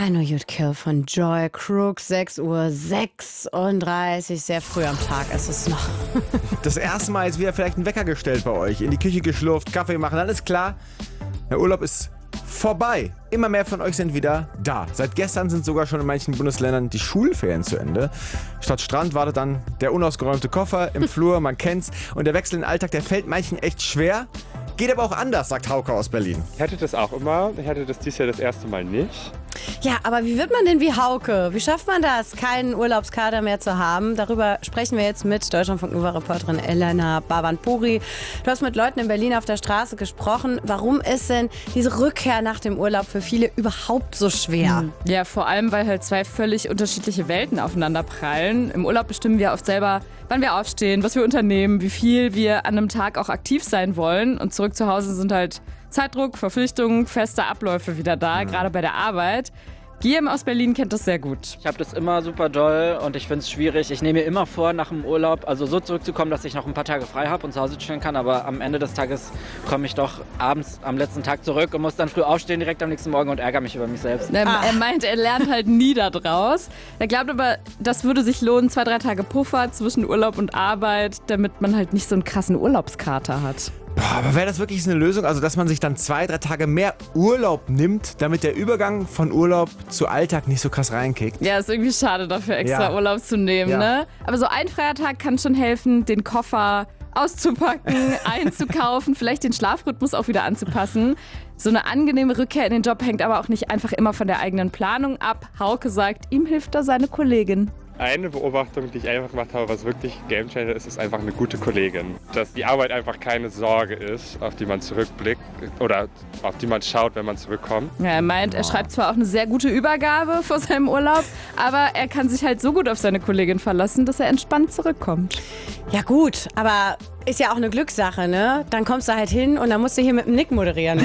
I Know You'd Kill von Joy Crooks, 6:36 Uhr, sehr früh am Tag ist es noch. Das erste Mal ist wieder vielleicht ein Wecker gestellt bei euch, in die Küche geschlurft, Kaffee machen, alles klar. Der Urlaub ist vorbei. Immer mehr von euch sind wieder da. Seit gestern sind sogar schon in manchen Bundesländern die Schulferien zu Ende. Statt Strand wartet dann der unausgeräumte Koffer im Flur, man kennt's. Und der Wechsel in den Alltag, der fällt manchen echt schwer. Geht aber auch anders, sagt Hauke aus Berlin. Ich hatte das auch immer. Ich hatte das dieses Jahr das erste Mal nicht. Ja, aber wie wird man denn wie Hauke? Wie schafft man das, keinen Urlaubskader mehr zu haben? Darüber sprechen wir jetzt mit Deutschlandfunk-Nova-Reporterin Elena Bhavanpuri. Du hast mit Leuten in Berlin auf der Straße gesprochen. Warum ist denn diese Rückkehr nach dem Urlaub für viele überhaupt so schwer? Ja, vor allem, weil halt zwei völlig unterschiedliche Welten aufeinander prallen. Im Urlaub bestimmen wir oft selber, wann wir aufstehen, was wir unternehmen, wie viel wir an einem Tag auch aktiv sein wollen. Und zurück zu Hause sind halt Zeitdruck, Verpflichtungen, feste Abläufe wieder da, gerade bei der Arbeit. Guillaume aus Berlin kennt das sehr gut. Ich habe das immer super doll und ich finde es schwierig. Ich nehme mir immer vor, nach dem Urlaub also so zurückzukommen, dass ich noch ein paar Tage frei habe und zu Hause chillen kann. Aber am Ende des Tages komme ich doch abends am letzten Tag zurück und muss dann früh aufstehen direkt am nächsten Morgen und ärgere mich über mich selbst. Er meint, er lernt halt nie da draus. Er glaubt aber, das würde sich lohnen, 2-3 Tage Puffer zwischen Urlaub und Arbeit, damit man halt nicht so einen krassen Urlaubskater hat. Boah, aber wäre das wirklich eine Lösung? Also, dass man sich dann 2-3 Tage mehr Urlaub nimmt, damit der Übergang von Urlaub zu Alltag nicht so krass reinkickt? Ja, ist irgendwie schade dafür, extra Urlaub zu nehmen, ne? Aber so ein freier Tag kann schon helfen, den Koffer auszupacken, einzukaufen, vielleicht den Schlafrhythmus auch wieder anzupassen. So eine angenehme Rückkehr in den Job hängt aber auch nicht einfach immer von der eigenen Planung ab. Hauke sagt, ihm hilft da seine Kollegin. Eine Beobachtung, die ich einfach gemacht habe, was wirklich Gamechanger ist, ist einfach eine gute Kollegin. Dass die Arbeit einfach keine Sorge ist, auf die man zurückblickt oder auf die man schaut, wenn man zurückkommt. Ja, er meint, er schreibt zwar auch eine sehr gute Übergabe vor seinem Urlaub, aber er kann sich halt so gut auf seine Kollegin verlassen, dass er entspannt zurückkommt. Ja gut, aber ist ja auch eine Glückssache, ne? Dann kommst du halt hin und dann musst du hier mit dem Nick moderieren.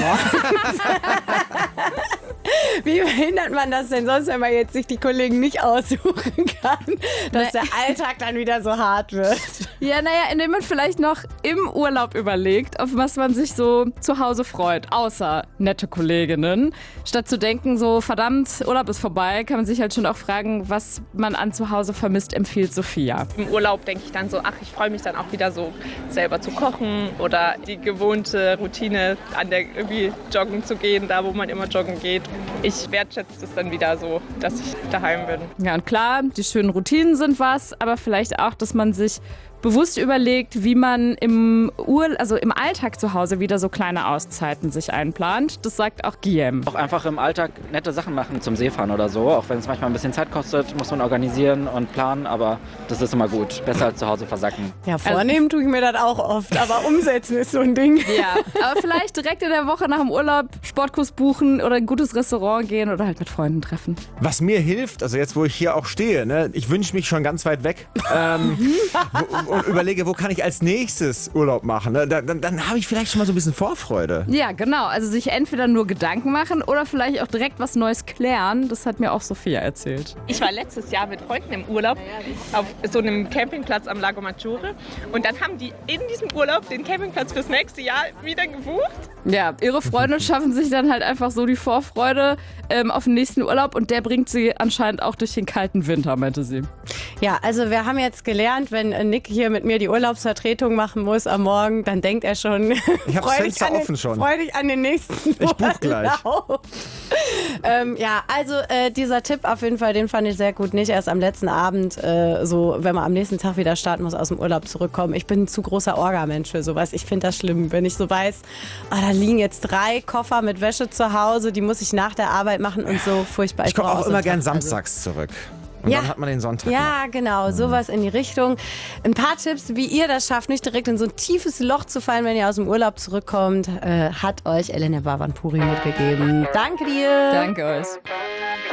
Wie verhindert man das denn sonst, wenn man jetzt sich die Kollegen nicht aussuchen kann, dass der Alltag dann wieder so hart wird? Ja, naja, indem man vielleicht noch im Urlaub überlegt, auf was man sich so zu Hause freut, außer nette Kolleginnen. Statt zu denken, so verdammt, Urlaub ist vorbei, kann man sich halt schon auch fragen, was man an zu Hause vermisst, empfiehlt Sophia. Im Urlaub denke ich dann so, ach, ich freue mich dann auch wieder so selber zu kochen oder die gewohnte Routine, irgendwie joggen zu gehen, da wo man immer joggen geht. Ich wertschätze es dann wieder so, dass ich daheim bin. Ja, und klar, die schönen Routinen sind was, aber vielleicht auch, dass man sich bewusst überlegt, wie man im Alltag zu Hause wieder so kleine Auszeiten sich einplant. Das sagt auch Guillaume. Auch einfach im Alltag nette Sachen machen, zum See fahren oder so. Auch wenn es manchmal ein bisschen Zeit kostet, muss man organisieren und planen, aber das ist immer gut. Besser als zu Hause versacken. Ja, vornehmen tue ich mir das auch oft, aber umsetzen ist so ein Ding. Ja, aber vielleicht direkt in der Woche nach dem Urlaub Sportkurs buchen oder ein gutes Restaurant gehen oder halt mit Freunden treffen. Was mir hilft, also jetzt, wo ich hier auch stehe, ne, ich wünsche mich schon ganz weit weg und überlege, wo kann ich als nächstes Urlaub machen. Ne? Dann habe ich vielleicht schon mal so ein bisschen Vorfreude. Ja, genau. Also sich entweder nur Gedanken machen oder vielleicht auch direkt was Neues klären. Das hat mir auch Sophia erzählt. Ich war letztes Jahr mit Freunden im Urlaub auf so einem Campingplatz am Lago Maggiore und dann haben die in diesem Urlaub den Campingplatz fürs nächste Jahr wieder gebucht. Ja, ihre Freunde schaffen sich dann halt einfach so die Vorfreude auf den nächsten Urlaub und der bringt sie anscheinend auch durch den kalten Winter, meinte sie. Ja, also wir haben jetzt gelernt, wenn Nick hier mit mir die Urlaubsvertretung machen muss am Morgen, dann denkt er schon, ich habe das Fenster offen schon. Freu dich an den nächsten Ich buche gleich. Ja, also dieser Tipp auf jeden Fall, den fand ich sehr gut. Nicht erst am letzten Abend, so wenn man am nächsten Tag wieder starten muss, aus dem Urlaub zurückkommen. Ich bin ein zu großer Orga-Mensch für sowas. Ich finde das schlimm, wenn ich so weiß, da liegen jetzt 3 Koffer mit Wäsche zu Hause, die muss ich nach der Arbeit machen und so furchtbar. Ich komme auch immer gern samstags zurück. Und dann hat man den Sonntag. Ja, genau, sowas in die Richtung. Ein paar Tipps, wie ihr das schafft, nicht direkt in so ein tiefes Loch zu fallen, wenn ihr aus dem Urlaub zurückkommt, hat euch Elena Bhavanpuri mitgegeben. Danke dir. Danke euch.